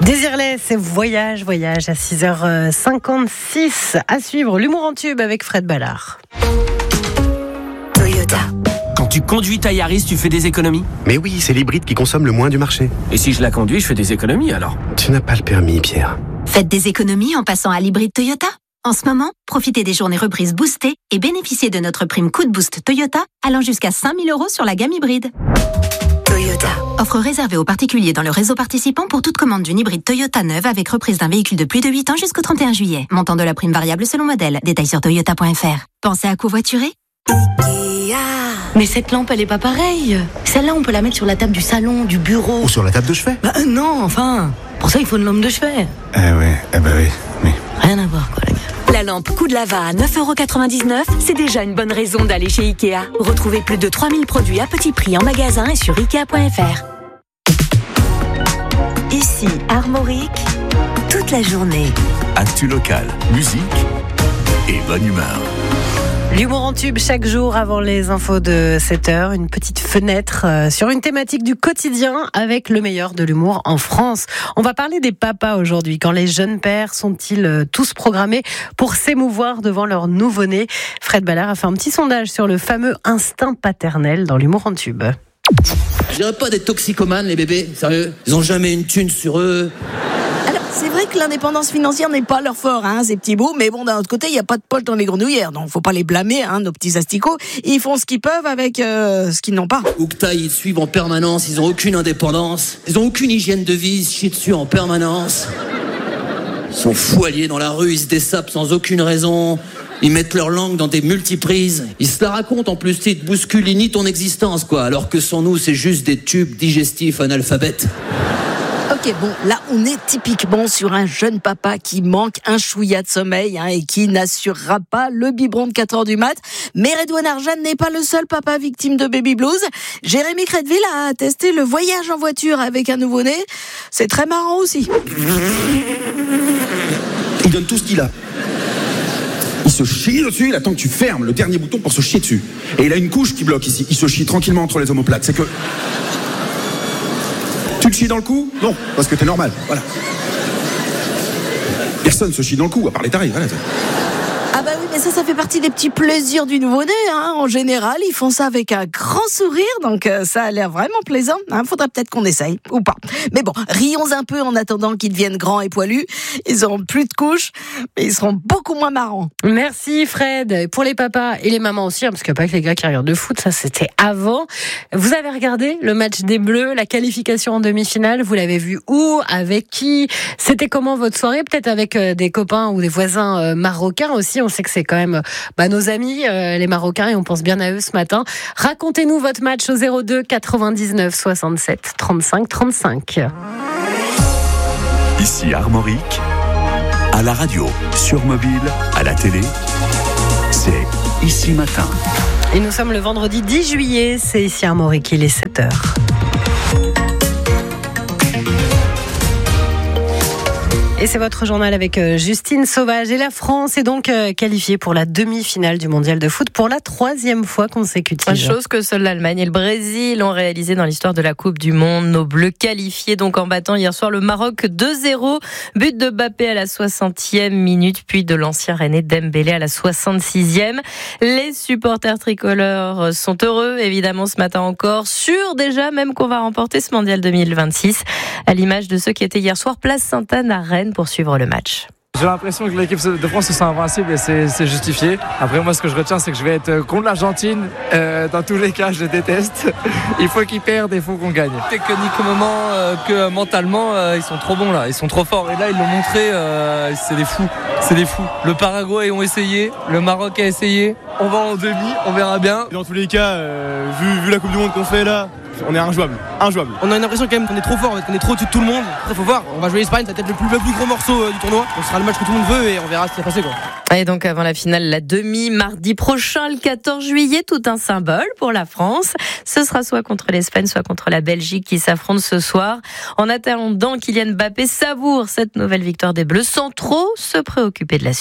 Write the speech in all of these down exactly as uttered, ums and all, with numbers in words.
Désirless, c'est voyage, voyage à six heures cinquante-six. À suivre, l'humour en tube avec Fred Ballard. Toyota. Quand tu conduis ta Yaris, tu fais des économies ? Mais oui, c'est l'hybride qui consomme le moins du marché. Et si je la conduis, je fais des économies alors ? Tu n'as pas le permis, Pierre. Faites des économies en passant à l'hybride Toyota. En ce moment, profitez des journées reprises boostées et bénéficiez de notre prime Coup de Boost Toyota allant jusqu'à cinq mille euros sur la gamme hybride. Toyota. Offre réservée aux particuliers dans le réseau participant pour toute commande d'une hybride Toyota neuve avec reprise d'un véhicule de plus de huit ans jusqu'au trente et un juillet. Montant de la prime variable selon modèle. Détails sur toyota point f r. Pensez à covoiturer ? Mais cette lampe, elle est pas pareille. Celle-là, on peut la mettre sur la table du salon, du bureau. Ou sur la table de chevet. Bah euh, non, enfin. Pour ça, il faut une lampe de chevet. Eh ouais, eh bah oui, oui. Rien à voir, quoi, les gars. La lampe Coup de Lava à neuf euros quatre-vingt-dix-neuf, c'est déjà une bonne raison d'aller chez Ikea. Retrouvez plus de trois mille produits à petit prix en magasin et sur ikea point f r. Ici, Armorique, toute la journée. Actu local, musique et bonne humeur. L'humour en tube chaque jour avant les infos de sept heures, une petite fenêtre sur une thématique du quotidien avec le meilleur de l'humour en France. On va parler des papas aujourd'hui. Quand les jeunes pères sont-ils tous programmés pour s'émouvoir devant leur nouveau-né ? Fred Ballard a fait un petit sondage sur le fameux instinct paternel dans l'humour en tube. Je dirais pas des toxicomanes, les bébés, sérieux. Ils ont jamais une thune sur eux. Alors, c'est vrai que l'indépendance financière n'est pas leur fort, hein, ces petits bouts, mais bon, d'un autre côté, il n'y a pas de poche dans les grenouillères, donc faut pas les blâmer, hein, nos petits asticots. Ils font ce qu'ils peuvent avec euh, ce qu'ils n'ont pas. Oukta, ils suivent en permanence, ils ont aucune indépendance, ils ont aucune hygiène de vie, ils se chient dessus en permanence. Ils sont fous alliés dans la rue, ils se dessapent sans aucune raison. Ils mettent leur langue dans des multiprises. Ils se la racontent en plus, ils te bousculent, ils nient ton existence, quoi. Alors que sans nous, c'est juste des tubes digestifs analphabètes. Ok, bon, là, on est typiquement sur un jeune papa qui manque un chouïa de sommeil, hein, et qui n'assurera pas le biberon de quatre heures du mat. Mais Redouane Arjan n'est pas le seul papa victime de baby blues. Jérémy Crédville a testé le voyage en voiture avec un nouveau-né. C'est très marrant aussi. Il donne tout ce qu'il a. Il se chie dessus, il attend que tu fermes le dernier bouton pour se chier dessus. Et il a une couche qui bloque ici. Il se chie tranquillement entre les omoplates. C'est que... Tu te chies dans le cou ? Non, parce que t'es normal, voilà. Personne se chie dans le cou, à part les tarés, voilà. Ah bah oui, mais ça, ça fait partie des petits plaisirs du nouveau-né, hein. En général, ils font ça avec un grand sourire, donc euh, ça a l'air vraiment plaisant, hein. Faudrait peut-être qu'on essaye, ou pas. Mais bon, rions un peu en attendant qu'ils deviennent grands et poilus. Ils auront plus de couches, mais ils seront beaucoup moins marrants. Merci Fred. Et pour les papas et les mamans aussi, hein, parce qu'il n'y a pas que les gars qui regardent le foot, ça c'était avant. Vous avez regardé le match des Bleus, la qualification en demi-finale, vous l'avez vu où ? Avec qui ? C'était comment votre soirée ? Peut-être avec euh, des copains ou des voisins euh, marocains aussi. On sait que c'est quand même bah, nos amis, euh, les Marocains, et on pense bien à eux ce matin. Racontez-nous votre match au zéro deux quatre-vingt-dix-neuf soixante-sept trente-cinq trente-cinq. Ici Armorique, à la radio, sur mobile, à la télé, c'est Ici Matin. Et nous sommes le vendredi dix juillet, c'est ici Armorique, il est sept heures. Et c'est votre journal avec Justine Sauvage. Et la France est donc qualifiée pour la demi-finale du mondial de foot pour la troisième fois consécutive. Chose que seuls l'Allemagne et le Brésil ont réalisé dans l'histoire de la Coupe du Monde. Nos Bleus qualifiés donc en battant hier soir le Maroc deux zéro. But de Mbappé à la soixantième minute, puis de l'ancien René Dembélé à la soixante-sixième. Les supporters tricolores sont heureux, évidemment, ce matin encore. Sûrs déjà même qu'on va remporter ce mondial deux mille vingt-six. À l'image de ceux qui étaient hier soir place Sainte-Anne à Rennes pour suivre le match. J'ai l'impression que l'équipe de France se sent invincible et c'est, c'est justifié. Après, moi, ce que je retiens, c'est que je vais être contre l'Argentine. Euh, dans tous les cas, je déteste. Il faut qu'ils perdent et il faut qu'on gagne. Techniquement euh, que mentalement, euh, ils sont trop bons là. Ils sont trop forts. Et là, ils l'ont montré. Euh, c'est des fous. C'est des fous. Le Paraguay ont essayé. Le Maroc a essayé. On va en demi. On verra bien. Dans tous les cas, euh, vu, vu la Coupe du Monde qu'on fait là, on est injouable, injouable. On a une impression quand même qu'on est trop fort, qu'on est trop au-dessus de tout le monde. Après, faut voir, on va jouer l'Espagne, c'est peut-être le plus, le plus gros morceau euh, du tournoi. Donc, ce sera le match que tout le monde veut et on verra ce qui va passer, quoi. Et donc avant la finale, la demi, mardi prochain, le quatorze juillet, tout un symbole pour la France. Ce sera soit contre l'Espagne, soit contre la Belgique qui s'affrontent ce soir. En attendant, Kylian Mbappé savoure cette nouvelle victoire des Bleus sans trop se préoccuper de la suite.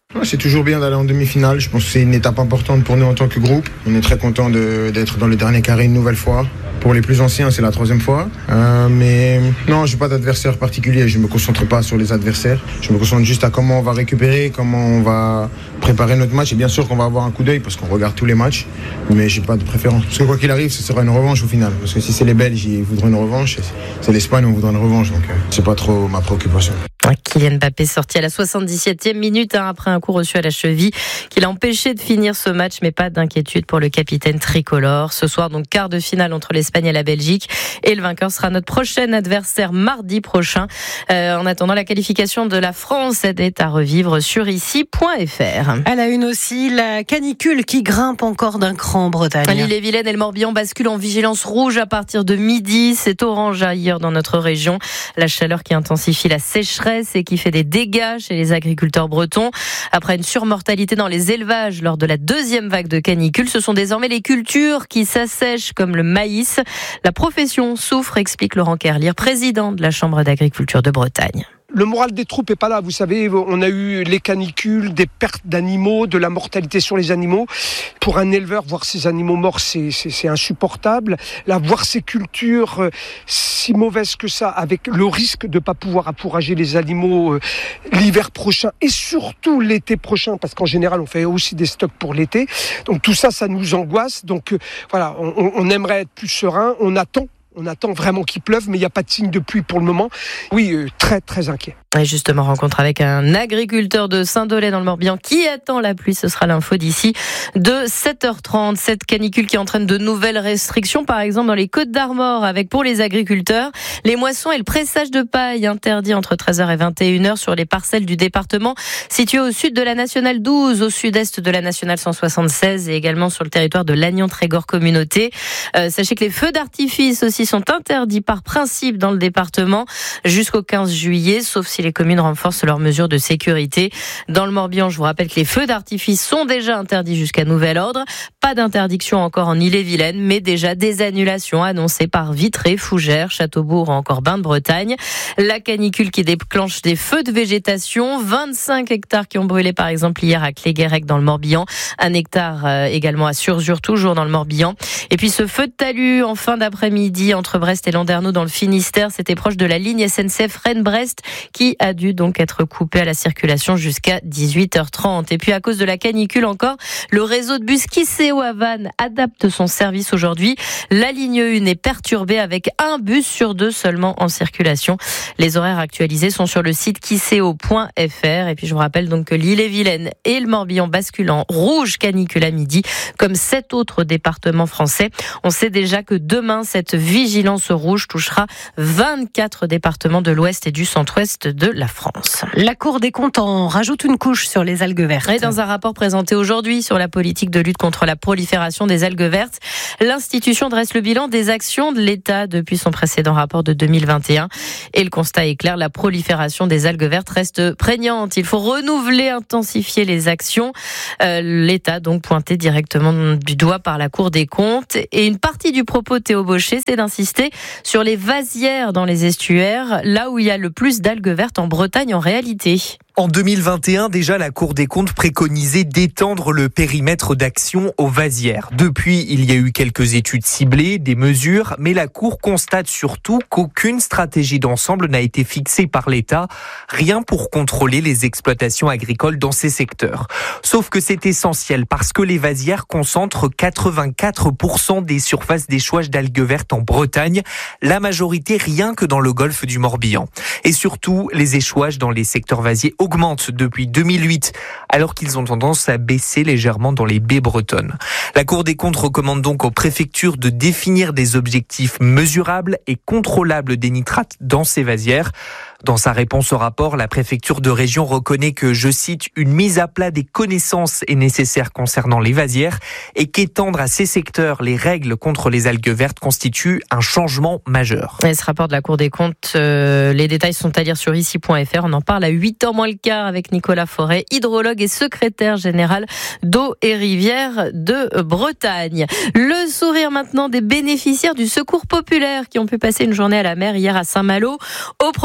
C'est toujours bien d'aller en demi-finale. Je pense que c'est une étape importante pour nous en tant que groupe. On est très content de, d'être dans le dernier carré une nouvelle fois. Pour les plus anciens, c'est la troisième fois. Euh, mais non, je n'ai pas d'adversaire particulier. Je ne me concentre pas sur les adversaires. Je me concentre juste à comment on va récupérer, comment on va préparer notre match. Et bien sûr qu'on va avoir un coup d'œil parce qu'on regarde tous les matchs. Mais je n'ai pas de préférence. Parce que quoi qu'il arrive, ce sera une revanche au final. Parce que si c'est les Belges, ils voudront une revanche. C'est l'Espagne, on voudra une revanche. Donc euh, c'est pas trop ma préoccupation. Kylian Mbappé sorti à la soixante-dix-septième minute hein, après un coup reçu à la cheville qui l'a empêché de finir ce match, mais pas d'inquiétude pour le capitaine tricolore. Ce soir, donc quart de finale entre l'Espagne et la Belgique, et le vainqueur sera notre prochain adversaire mardi prochain. Euh, en attendant, la qualification de la France est à revivre sur ici point f r. À la une aussi, la canicule qui grimpe encore d'un cran en Bretagne. L'Ille-et-Vilaine et le Morbihan basculent en vigilance rouge à partir de midi. C'est orange ailleurs dans notre région. La chaleur qui intensifie la sécheresse et qui fait des dégâts chez les agriculteurs bretons. Après une surmortalité dans les élevages lors de la deuxième vague de canicule, ce sont désormais les cultures qui s'assèchent comme le maïs. La profession souffre, explique Laurent Kerlier, président de la Chambre d'agriculture de Bretagne. Le moral des troupes est pas là, vous savez, on a eu les canicules, des pertes d'animaux, de la mortalité sur les animaux. Pour un éleveur, voir ses animaux morts, c'est, c'est, c'est insupportable. Là, voir ces cultures euh, si mauvaises que ça, avec le risque de pas pouvoir appourager les animaux euh, l'hiver prochain et surtout l'été prochain, parce qu'en général, on fait aussi des stocks pour l'été. Donc tout ça, ça nous angoisse. Donc euh, voilà, on, on aimerait être plus serein, on attend. On attend vraiment qu'il pleuve, mais il n'y a pas de signe de pluie pour le moment. Oui, euh, très, très inquiet. Et justement, rencontre avec un agriculteur de Saint-Dolay dans le Morbihan qui attend la pluie. Ce sera l'info d'ici de sept heures trente. Cette canicule qui entraîne de nouvelles restrictions, par exemple dans les Côtes-d'Armor, avec pour les agriculteurs les moissons et le pressage de paille interdits entre treize heures et vingt et une heures sur les parcelles du département situées au sud de la Nationale douze, au sud-est de la Nationale cent soixante-seize et également sur le territoire de Lannion-Trégor Communauté. Euh, sachez que les feux d'artifice aussi sont interdits par principe dans le département jusqu'au quinze juillet, sauf si les communes renforcent leurs mesures de sécurité. Dans le Morbihan, je vous rappelle que les feux d'artifice sont déjà interdits jusqu'à nouvel ordre. Pas d'interdiction encore en Ille-et-Vilaine, mais déjà des annulations annoncées par Vitré, Fougères, Châteaubourg ou encore Bain-de-Bretagne. La canicule qui déclenche des feux de végétation, vingt-cinq hectares qui ont brûlé par exemple hier à Cléguérec dans le Morbihan, un hectare euh, également à Surzur, toujours dans le Morbihan. Et puis ce feu de talus en fin d'après-midi entre Brest et Landerneau dans le Finistère, c'était proche de la ligne S N C F Rennes-Brest qui a dû donc être coupé à la circulation jusqu'à dix-huit heures trente. Et puis à cause de la canicule encore, le réseau de bus Kisséo à Vannes adapte son service aujourd'hui. La ligne un est perturbée avec un bus sur deux seulement en circulation. Les horaires actualisés sont sur le site kisséo point f r. Et puis je vous rappelle donc que l'Ille-et-Vilaine et le Morbihan basculent en rouge canicule à midi, comme sept autres départements français. On sait déjà que demain, cette vigilance rouge touchera vingt-quatre départements de l'ouest et du centre-ouest de la France. La Cour des comptes en rajoute une couche sur les algues vertes. Et dans un rapport présenté aujourd'hui sur la politique de lutte contre la prolifération des algues vertes, l'institution dresse le bilan des actions de l'État depuis son précédent rapport de deux mille vingt et un. Et le constat est clair, la prolifération des algues vertes reste prégnante. Il faut renouveler, intensifier les actions. Euh, L'État donc pointé directement du doigt par la Cour des comptes. Et une partie du propos de Théo Bauchet, c'est d'insister sur les vasières dans les estuaires, là où il y a le plus d'algues vertes en Bretagne en réalité. En deux mille vingt et un, déjà, la Cour des comptes préconisait d'étendre le périmètre d'action aux vasières. Depuis, il y a eu quelques études ciblées, des mesures, mais la Cour constate surtout qu'aucune stratégie d'ensemble n'a été fixée par l'État, rien pour contrôler les exploitations agricoles dans ces secteurs. Sauf que c'est essentiel parce que les vasières concentrent quatre-vingt-quatre pour cent des surfaces d'échouage d'algues vertes en Bretagne, la majorité rien que dans le golfe du Morbihan. Et surtout, les échouages dans les secteurs vasiers augmentent depuis deux mille huit, alors qu'ils ont tendance à baisser légèrement dans les baies bretonnes. La Cour des comptes recommande donc aux préfectures de définir des objectifs mesurables et contrôlables des nitrates dans ces vasières. Dans sa réponse au rapport, la préfecture de région reconnaît que, je cite, une mise à plat des connaissances est nécessaire concernant les vasières et qu'étendre à ces secteurs les règles contre les algues vertes constitue un changement majeur. Et ce rapport de la Cour des comptes, euh, les détails sont à lire sur ici point f r. On en parle à huit heures moins le quart avec Nicolas Forêt, hydrologue et secrétaire général d'Eau et Rivières de Bretagne. Le sourire maintenant des bénéficiaires du Secours populaire qui ont pu passer une journée à la mer hier à Saint-Malo. Au programme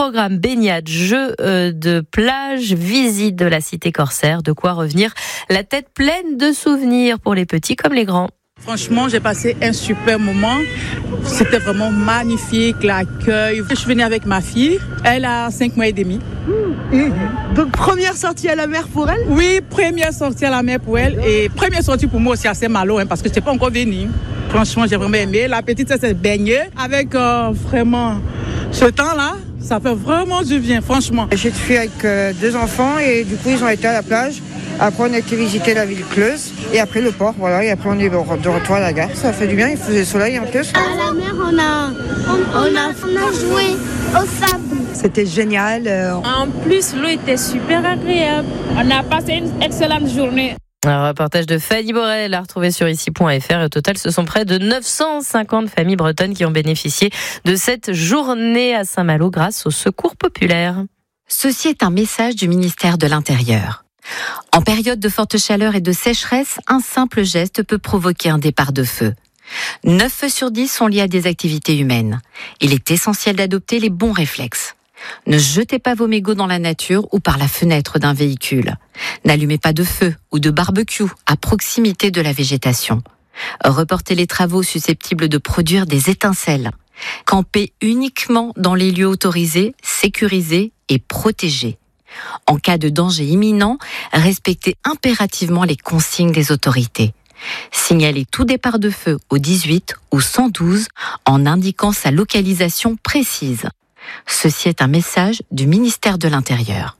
baignade, jeux de plage, visite de la cité corsaire. De quoi revenir la tête pleine de souvenirs pour les petits comme les grands. Franchement, j'ai passé un super moment. C'était vraiment magnifique, l'accueil. Je suis venue avec ma fille. Elle a cinq mois et demi. Mmh. Donc, première sortie à la mer pour elle ? Oui, première sortie à la mer pour elle. Et première sortie pour moi aussi à Saint-Malo, hein, parce que je n'étais pas encore venue. Franchement, j'ai vraiment aimé. La petite, elle s'est baignée avec euh, vraiment ce temps-là. Ça fait vraiment du bien, franchement. J'ai une fille avec euh, deux enfants et du coup, ils ont été à la plage. Après, on a été visiter la ville Cleuse et après le port, voilà. Et après, on est de retour à la gare. Ça fait du bien, il faisait soleil en plus. À la mer, on a, on, on a, on a joué au sable. C'était génial. En plus, l'eau était super agréable. On a passé une excellente journée. Un reportage de Fanny Borel à retrouver sur ici point f r. Et au total, ce sont près de neuf cent cinquante familles bretonnes qui ont bénéficié de cette journée à Saint-Malo grâce au Secours populaire. Ceci est un message du ministère de l'Intérieur. En période de forte chaleur et de sécheresse, un simple geste peut provoquer un départ de feu. neuf feux sur dix sont liés à des activités humaines. Il est essentiel d'adopter les bons réflexes. Ne jetez pas vos mégots dans la nature ou par la fenêtre d'un véhicule. N'allumez pas de feu ou de barbecue à proximité de la végétation. Reportez les travaux susceptibles de produire des étincelles. Campez uniquement dans les lieux autorisés, sécurisés et protégés. En cas de danger imminent, respectez impérativement les consignes des autorités. Signalez tout départ de feu au dix-huit ou cent douze en indiquant sa localisation précise. Ceci est un message du ministère de l'Intérieur.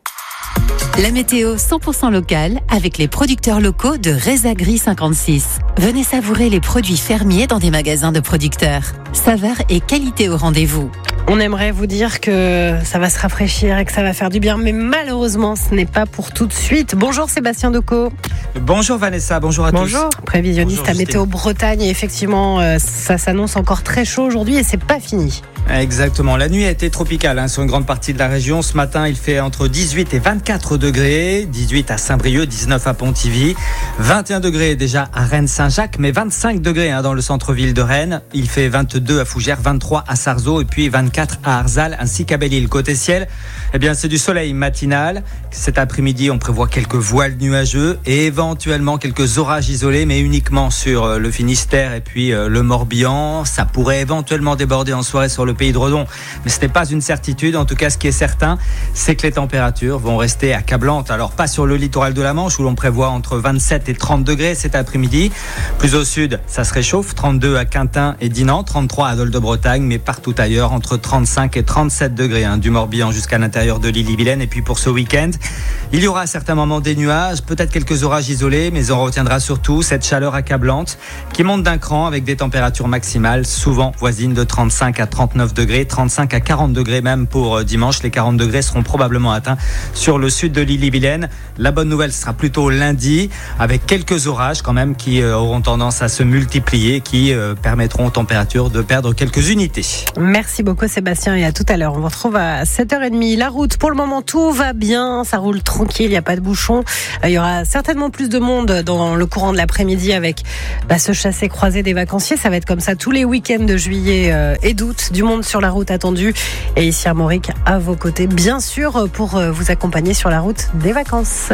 La météo cent pour cent locale avec les producteurs locaux de Resagri cinquante-six. Venez savourer les produits fermiers dans des magasins de producteurs. Saveur et qualité au rendez-vous. On aimerait vous dire que ça va se rafraîchir et que ça va faire du bien, mais malheureusement, ce n'est pas pour tout de suite. Bonjour Sébastien Decaux. Bonjour Vanessa, bonjour à bonjour. tous. Prévisionniste bonjour, à Météo Bretagne. Et effectivement, euh, ça s'annonce encore très chaud aujourd'hui et c'est pas fini. Exactement. La nuit a été tropicale hein, sur une grande partie de la région. Ce matin, il fait entre dix-huit et vingt-quatre degrés. dix-huit à Saint-Brieuc, dix-neuf à Pontivy. vingt et un degrés déjà à Rennes-Saint-Jacques, mais vingt-cinq degrés hein, dans le centre-ville de Rennes. Il fait vingt-deux à Fougères, vingt-trois à Sarzeau et puis vingt-quatre à Arzal ainsi qu'à Belle-Île. Côté ciel, eh bien, c'est du soleil matinal. Cet après-midi, on prévoit quelques voiles nuageux et éventuellement quelques orages isolés, mais uniquement sur le Finistère et puis le Morbihan. Ça pourrait éventuellement déborder en soirée sur le Pays de Redon, mais ce n'est pas une certitude. En tout cas, ce qui est certain, c'est que les températures vont rester accablantes. Alors, pas sur le littoral de la Manche où l'on prévoit entre vingt-sept et trente degrés cet après-midi. Plus au sud, ça se réchauffe. trente-deux à Quintin et Dinan, trente-trois à Dol de Bretagne, mais partout ailleurs entre trente-cinq et trente-sept degrés, hein, du Morbihan jusqu'à l'intérieur de l'Ille-et-Vilaine. Et puis pour ce week-end, il y aura à certains moments des nuages, peut-être quelques orages isolés, mais on retiendra surtout cette chaleur accablante qui monte d'un cran avec des températures maximales souvent voisines de trente-cinq à trente-neuf degrés, trente-cinq à quarante degrés même pour dimanche. Les quarante degrés seront probablement atteints sur le sud de l'Ille-et-Vilaine. La bonne nouvelle sera plutôt lundi avec quelques orages quand même qui auront tendance à se multiplier, qui permettront aux températures de perdre quelques unités. Merci beaucoup Sébastien et à tout à l'heure. On vous retrouve à sept heures trente. La route, pour le moment, tout va bien. Ça roule tranquille, il n'y a pas de bouchons. Il y aura certainement plus de monde dans le courant de l'après-midi avec bah, ce chassé-croisé des vacanciers. Ça va être comme ça tous les week-ends de juillet euh, et d'août. Du monde sur la route attendu. Et ici à Mauric, à vos côtés, bien sûr, pour vous accompagner sur la route des vacances.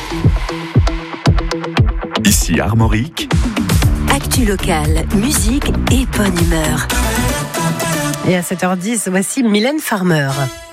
Ici Armorique. Actu locale, musique et bonne humeur. Et à sept heures dix, voici Mylène Farmer.